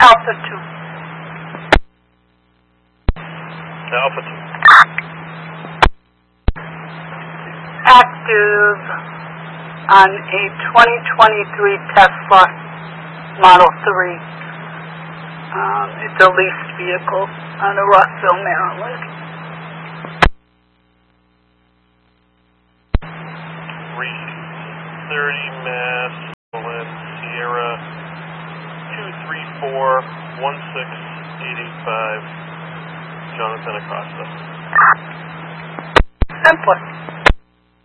Alpha 2. Alpha 2. Active on a 2023 Tesla Model 3. It's a leased vehicle out of Rockville, Maryland. 330 Mass, Sierra 234-16885, Jonathan Acosta. Simple.